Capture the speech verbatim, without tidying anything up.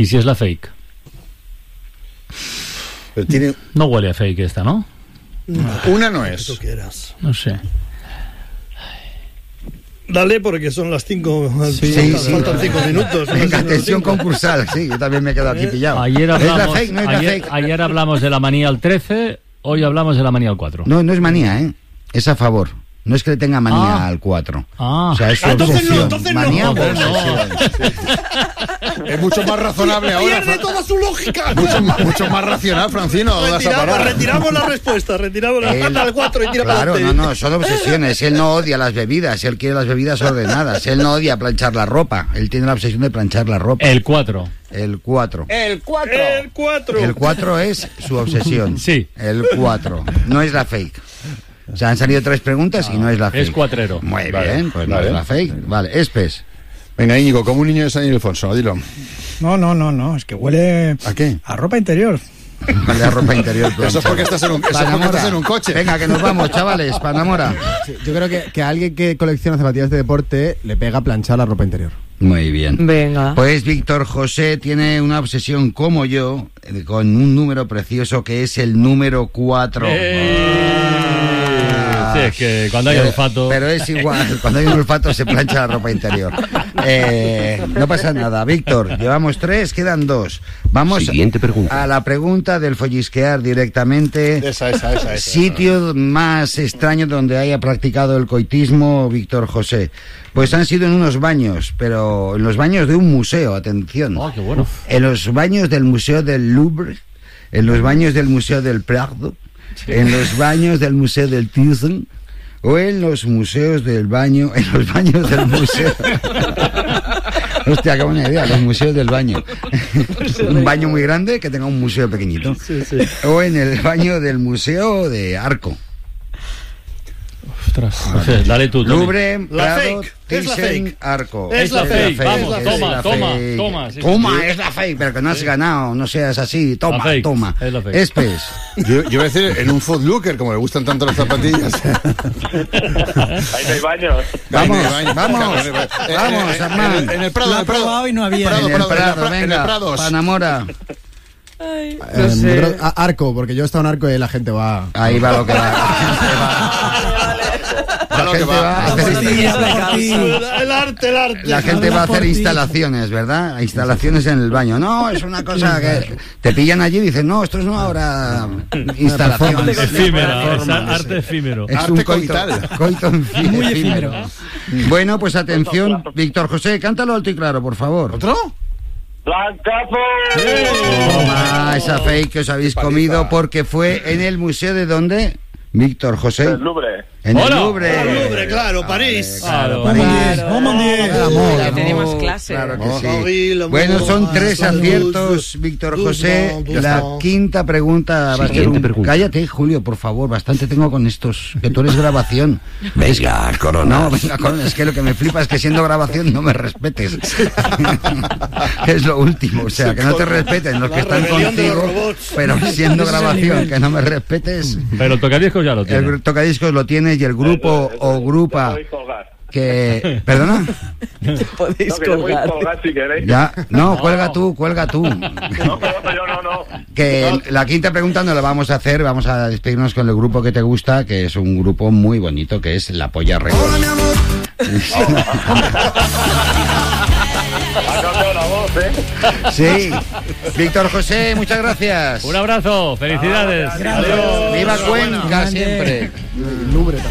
¿Y si es la fake? Pero tiene... No huele a fake esta, ¿no? Una no es. Tú quieras. No sé. Dale, porque son las cinco. Sí, faltan, sí. faltan cinco minutos. Venga, atención concursal. Sí, yo también me he quedado aquí pillado. Ayer ¿Es la hablamos, fake? ¿No es la ayer, fake? ayer hablamos de la manía al trece, hoy hablamos de la manía al cuatro. No, no es manía, ¿eh? Es a favor. No es que le tenga manía Ah. al cuatro. Ah. O sea, es su Ah, entonces no, obsesión. entonces no. Manía o Entonces no. obsesión. Es mucho más razonable ahora. Pierde toda su lógica. Mucho, más- mucho más racional, Francino. No vas a Retiramos, parar. retiramos la respuesta. Retiramos la Él- al cuatro y tira para Claro, no, adelante. no, son obsesiones. Él no odia las bebidas, él quiere las bebidas ordenadas. Él no odia planchar la ropa, él tiene la obsesión de planchar la ropa. El cuatro. El cuatro. El cuatro. El cuatro. El cuatro es su obsesión. Sí. El cuatro. No es la fake. O sea, han salido tres preguntas y no es la fake. Es cuatrero. Muy Vale, bien, pues no vale. es la fake. Vale, Espes. Venga, Íñigo, como un niño de San Ildefonso, dilo. No, no, no, no, es que huele ¿A qué? a ropa interior. Vale, ropa interior. Eso es porque estás en un, eso es porque Panamora. estás en un coche. Venga, que nos vamos, chavales. Panamora. Sí, yo creo que, que a alguien que colecciona zapatillas de deporte le pega planchar la ropa interior. Muy bien. Venga. Pues Víctor José tiene una obsesión como yo eh, con un número precioso que es el número cuatro. Sí, es que cuando hay Pero- olfato... Pero es igual, cuando hay un olfato se plancha la ropa interior. Eh, no pasa nada, Víctor. Llevamos tres, quedan dos. Vamos Siguiente pregunta. a la pregunta del follisquear directamente. Esa, esa, esa. esa Sitio más extraño donde haya practicado el coitismo, Víctor José. Pues han sido en unos baños, pero en los baños de un museo, atención. Oh, qué bueno. En los baños del Museo del Louvre, en los baños del Museo del Prado, en los baños del Museo del Thyssen, o en los museos del baño, en los baños del museo. Hostia, qué buena idea, los museos del baño. Un baño muy grande que tenga un museo pequeñito. O en el baño del Museo de Arco. Ostras. No sé, dale tú, Tony. Louvre, La Prado, fake, es la Thyssen, fake. Arco. Es la fake, vamos, es toma, la toma, fake. toma, sí, sí. Toma, es la fake, pero que no has ganado, no seas así. Toma, La fake, toma. es la fake. Espes. Yo, yo iba a decir en un Footlooker, como le gustan tanto las zapatillas. Ahí no hay baños. Vamos, Ahí no hay baño. vamos, Eh, eh, vamos, eh, Armand. En el, en el Prado, Lo en ha el Prado. probado y no había. Prado, En el Prado, en el Prado, Pra- en el venga, Prados. Panamora. Ay, no Eh, sé. yo creo- a- arco, porque yo he estado en arco y la gente va. Ahí va lo que va. A lo que gente va. va a hacer- El arte, el arte. La gente va a hacer instalaciones, ¿verdad? Instalaciones en el baño. No, es una cosa que te pillan allí y dicen, no, esto es una obra instalación. Efímera, es arte efímero. Es Arte un coito, coital. coito enfi- Muy efímero. Bueno, pues atención, Víctor José, cántalo alto y claro, por favor. ¿Otro? ¡Blancazo! Toma esa fake que os habéis comido porque fue en el museo de ¿dónde? Víctor José. El Louvre. En el Hola. Louvre. El Louvre, claro, París. Claro. París. Vamos, diez. Claro, Ya tenemos clase. Claro que sí. Paris, le Bueno, Mont, son tres Saint-Denis, aciertos, Víctor José. Doucement, La doucement. quinta pregunta va a ser Siguiente un... pregunta. Cállate, Julio, por favor. Bastante tengo con estos. Que tú eres grabación. Venga, Corona. No, venga, Corona, es que lo que me flipa es que siendo grabación no me respetes. Es lo último. O sea, que no te respeten los La que están rebelión de los contigo, robots. pero siendo Ese es el grabación, nivel. que no me respetes. Pero el tocadiscos ya lo El tiene. gru- tocadiscos lo tienes y el grupo Eso, eso, o ya grupa podéis colgar. que... ¿Perdona? Podéis No, que ya podéis colgar. colgar si queréis. Ya, no, cuelga tú, cuelga tú. No, pero yo no, no. Que la quinta pregunta no la vamos a hacer, vamos a despedirnos con el grupo que te gusta, que es un grupo muy bonito, que es La Polla Records. Ha cambiado la voz, ¿eh? Sí. Víctor José, muchas gracias. Un abrazo, felicidades. Viva Cuenca siempre. Louvre también.